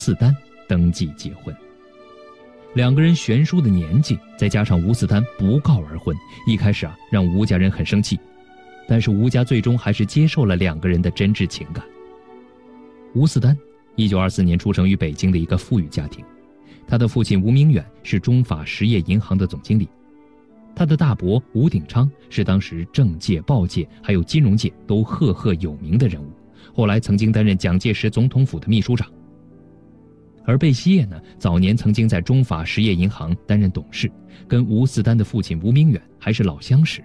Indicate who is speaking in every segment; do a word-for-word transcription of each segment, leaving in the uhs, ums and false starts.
Speaker 1: 斯丹登记结婚。两个人悬殊的年纪，再加上吴斯丹不告而婚，一开始啊让吴家人很生气，但是吴家最终还是接受了两个人的真挚情感。吴斯丹一九二四年出生于北京的一个富裕家庭，他的父亲吴明远是中法实业银行的总经理，他的大伯吴鼎昌是当时政界、报界还有金融界都赫赫有名的人物，后来曾经担任蒋介石总统府的秘书长。而贝希叶呢，早年曾经在中法实业银行担任董事，跟吴斯丹的父亲吴明远还是老相识。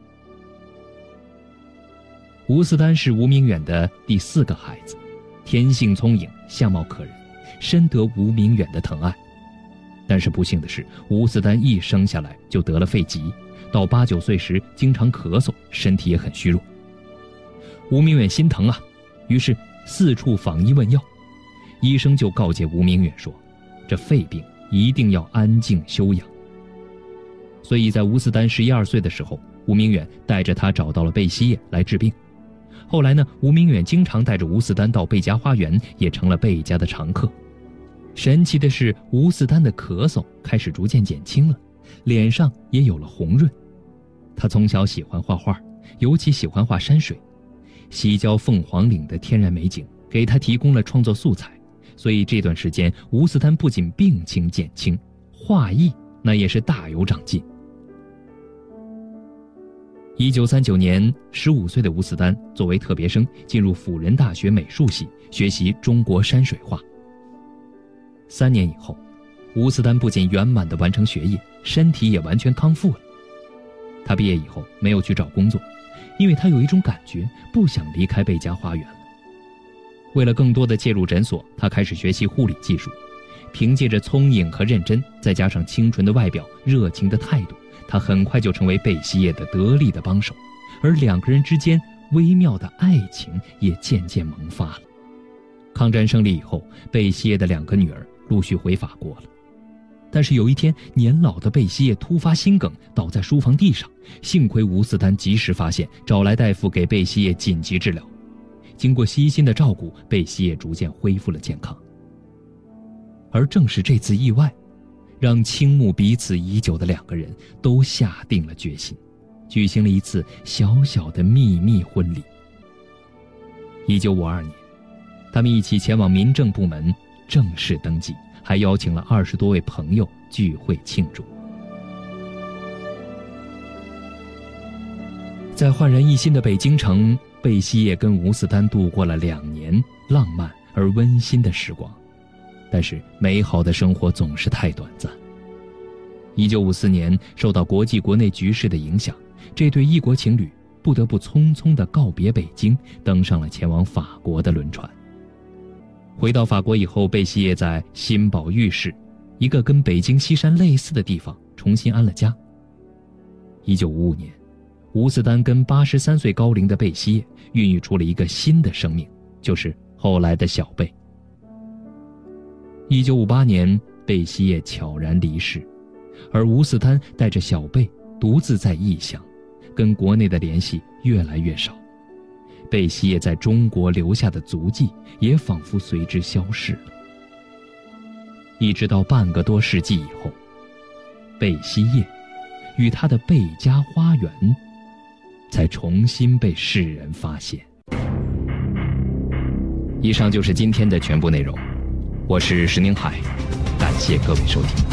Speaker 1: 吴斯丹是吴明远的第四个孩子，天性聪颖，相貌可人，深得吴明远的疼爱。但是不幸的是，吴斯丹一生下来就得了肺疾，到八九岁时经常咳嗽，身体也很虚弱。吴明远心疼啊，于是四处访医问药，医生就告诫吴明远说，这肺病一定要安静休养。所以在吴斯丹十一二岁的时候，吴明远带着他找到了贝希叶来治病。后来呢，吴明远经常带着吴斯丹到贝家花园，也成了贝家的常客。神奇的是，吴斯丹的咳嗽开始逐渐减轻了，脸上也有了红润。他从小喜欢画画，尤其喜欢画山水，西郊凤凰岭的天然美景给他提供了创作素材。所以这段时间，吴斯丹不仅病情减轻，画艺那也是大有长进。一九三九年，十五岁的吴斯丹作为特别生进入辅仁大学美术系学习中国山水画。三年以后，吴斯丹不仅圆满地完成学业，身体也完全康复了。他毕业以后没有去找工作，因为他有一种感觉，不想离开贝家花园了。为了更多的介入诊所，他开始学习护理技术。凭借着聪颖和认真，再加上清纯的外表、热情的态度，他很快就成为贝希叶的得力的帮手，而两个人之间微妙的爱情也渐渐萌发了。抗战胜利以后，贝希叶的两个女儿陆续回法国了。但是有一天，年老的贝希叶突发心梗，倒在书房地上，幸亏吴斯丹及时发现，找来大夫给贝希叶紧急治疗。经过悉心的照顾，贝希叶逐渐恢复了健康。而正是这次意外，让倾慕彼此已久的两个人都下定了决心，举行了一次小小的秘密婚礼。一九五二年，他们一起前往民政部门正式登记，还邀请了二十多位朋友聚会庆祝。在焕然一新的北京城，贝希叶跟吴斯丹度过了两年浪漫而温馨的时光。但是美好的生活总是太短暂。一九五四年，受到国际国内局势的影响，这对异国情侣不得不匆匆地告别北京，登上了前往法国的轮船。回到法国以后，贝希叶在新堡浴室，一个跟北京西山类似的地方，重新安了家。一九五五年，吴斯丹跟八十三岁高龄的贝希叶孕育出了一个新的生命，就是后来的小贝。一九五八年，贝希叶悄然离世，而吴斯丹带着小贝独自在异乡，跟国内的联系越来越少。贝希叶在中国留下的足迹也仿佛随之消逝了。一直到半个多世纪以后，贝希叶与他的贝家花园才重新被世人发现。以上就是今天的全部内容，我是石宁海，感谢各位收听。